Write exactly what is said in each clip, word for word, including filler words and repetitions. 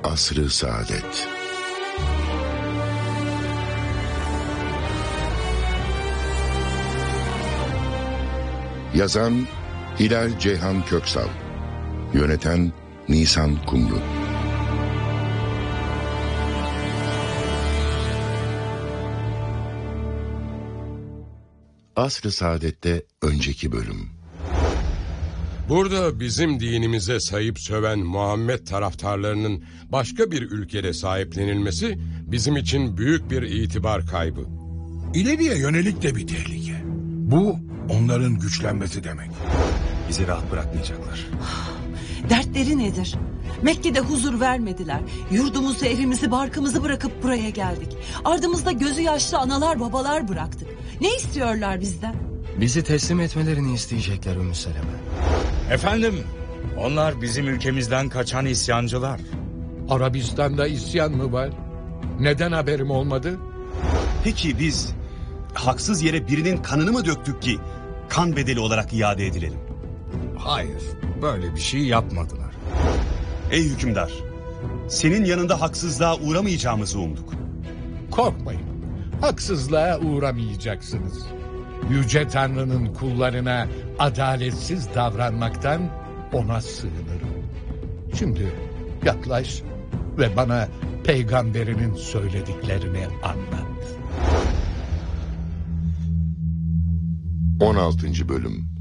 Asr-ı Saadet. Yazan Hilal Ceyhan Köksal, yöneten Nisan Kumru. Asr-ı Saadet'te önceki bölüm. Burada bizim dinimize sayıp söven Muhammed taraftarlarının başka bir ülkede sahiplenilmesi bizim için büyük bir itibar kaybı. İleriye yönelik de bir tehlike. Bu onların güçlenmesi demek. Bizi rahat bırakmayacaklar. Dertleri nedir? Mekke'de huzur vermediler. Yurdumuzu, evimizi, barkımızı bırakıp buraya geldik. Ardımızda gözü yaşlı analar babalar bıraktık. Ne istiyorlar bizden? Bizi teslim etmelerini isteyecekler Ümmü Seleme. Efendim, onlar bizim ülkemizden kaçan isyancılar. Arabistan'da isyan mı var? Neden haberim olmadı? Peki biz haksız yere birinin kanını mı döktük ki kan bedeli olarak iade edilelim? Hayır, böyle bir şey yapmadılar. Ey hükümdar, senin yanında haksızlığa uğramayacağımızı umduk. Korkmayın, haksızlığa uğramayacaksınız. Yüce Tanrı'nın kullarına adaletsiz davranmaktan ona sığınırım. Şimdi yaklaş ve bana peygamberinin söylediklerini anlat. on altıncı bölüm.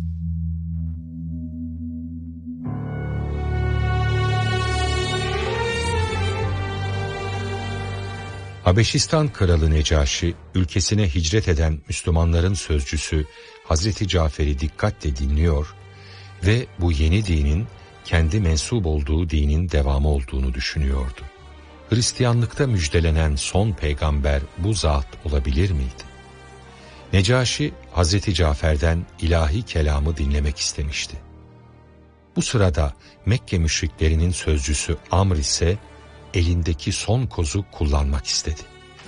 Habeşistan Kralı Necaşi, ülkesine hicret eden Müslümanların sözcüsü Hazreti Cafer'i dikkatle dinliyor ve bu yeni dinin kendi mensup olduğu dinin devamı olduğunu düşünüyordu. Hristiyanlıkta müjdelenen son peygamber bu zat olabilir miydi? Necaşi, Hazreti Cafer'den ilahi kelamı dinlemek istemişti. Bu sırada Mekke müşriklerinin sözcüsü Amr ise elindeki son kozu kullanmak istedi.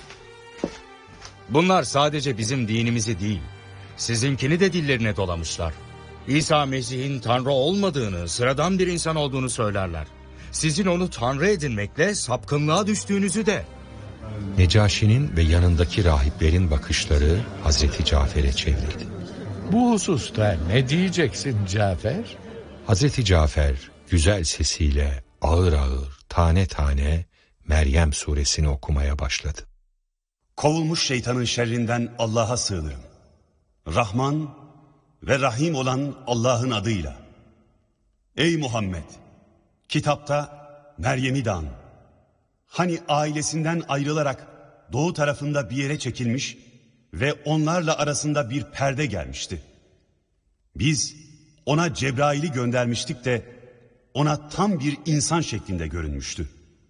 Bunlar sadece bizim dinimizi değil, sizinkini de dillerine dolamışlar. İsa Mesih'in Tanrı olmadığını, sıradan bir insan olduğunu söylerler. Sizin onu Tanrı edinmekle sapkınlığa düştüğünüzü de. Necaşi'nin ve yanındaki rahiplerin bakışları Hazreti Cafer'e çevrildi. Bu hususta ne diyeceksin Cafer? Hazreti Cafer güzel sesiyle ağır ağır, tane tane Meryem suresini okumaya başladı. Kovulmuş şeytanın şerrinden Allah'a sığınırım. Rahman ve Rahim olan Allah'ın adıyla. Ey Muhammed! Kitapta Meryem'i de an. Hani ailesinden ayrılarak doğu tarafında bir yere çekilmiş ve onlarla arasında bir perde gelmişti. Biz ona Cebrail'i göndermiştik de ona tam bir insan şeklinde görünmüştü.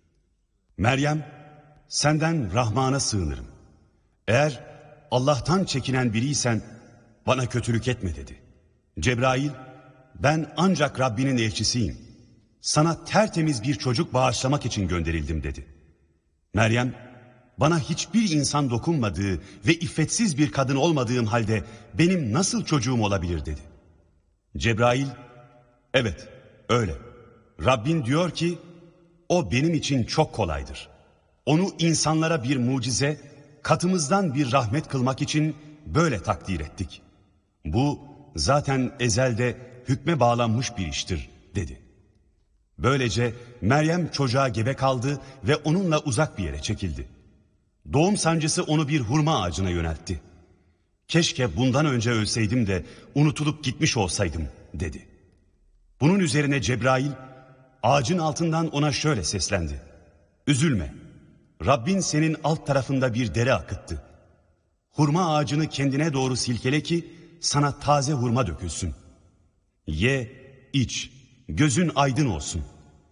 Meryem, senden Rahman'a sığınırım. Eğer Allah'tan çekinen biriysen bana kötülük etme dedi. Cebrail, ben ancak Rabbinin elçisiyim. Sana tertemiz bir çocuk bağışlamak için gönderildim dedi. Meryem, bana hiçbir insan dokunmadığı ve iffetsiz bir kadın olmadığım halde benim nasıl çocuğum olabilir dedi. Cebrail, evet öyle. Rabbin diyor ki, o benim için çok kolaydır. Onu insanlara bir mucize, katımızdan bir rahmet kılmak için böyle takdir ettik. Bu zaten ezelde hükme bağlanmış bir iştir dedi. Böylece Meryem çocuğa gebe kaldı ve onunla uzak bir yere çekildi. Doğum sancısı onu bir hurma ağacına yöneltti. Keşke bundan önce ölseydim de unutulup gitmiş olsaydım dedi. Bunun üzerine Cebrail ağacın altından ona şöyle seslendi. Üzülme, Rabbin senin alt tarafında bir dere akıttı. Hurma ağacını kendine doğru silkele ki sana taze hurma dökülsün. Ye, iç, gözün aydın olsun.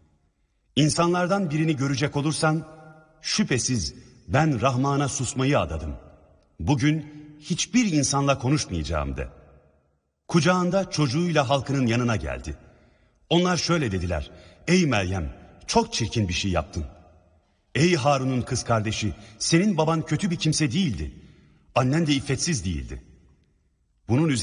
İnsanlardan birini görecek olursan şüphesiz ben Rahman'a susmayı adadım. Bugün hiçbir insanla konuşmayacağım de. Kucağında çocuğuyla halkının yanına geldi. Onlar şöyle dediler. Ey Meryem, çok çirkin bir şey yaptın. Ey Harun'un kız kardeşi, senin baban kötü bir kimse değildi. Annen de iffetsiz değildi. Bunun üzerine